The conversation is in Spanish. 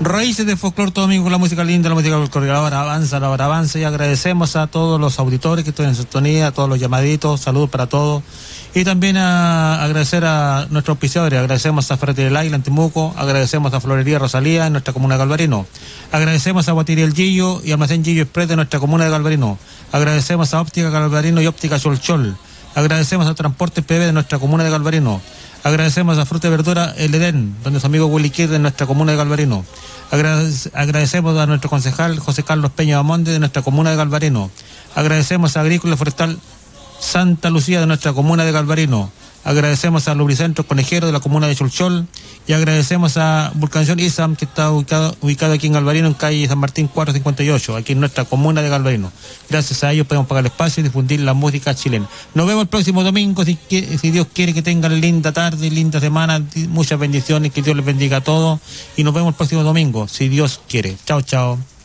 Raíces de Folclor todo domingo con la música linda, la música folclórica. La hora avanza y agradecemos a todos los auditores que están en sintonía, a todos los llamaditos, saludos para todos. Y también agradecer a nuestros auspiciadores, agradecemos a Ferretería El Águila en Temuco, agradecemos a Florería Rosalía en nuestra comuna de Galvarino, agradecemos a Guatiría El Gillo y Almacén Gillo Express de nuestra comuna de Galvarino, agradecemos a Óptica Galvarino y Óptica Cholchol, agradecemos a Transporte PB de nuestra comuna de Galvarino, agradecemos a Fruta y Verdura El Edén, donde su amigo Willy Kid de nuestra comuna de Galvarino, agradecemos a nuestro concejal José Carlos Peña Bamonde de nuestra comuna de Galvarino, agradecemos a Agrícola Forestal Santa Lucía de nuestra comuna de Galvarino, agradecemos a Lubricentro Conejero de la comuna de Cholchol y agradecemos a Vulcanización ISAM, que está ubicado aquí en Galvarino, en calle San Martín 458, aquí en nuestra comuna de Galvarino. Gracias a ellos podemos pagar el espacio y difundir la música chilena. Nos vemos el próximo domingo, si Dios quiere, que tengan linda tarde, linda semana, muchas bendiciones, que Dios les bendiga a todos y nos vemos el próximo domingo, si Dios quiere. Chao, chao.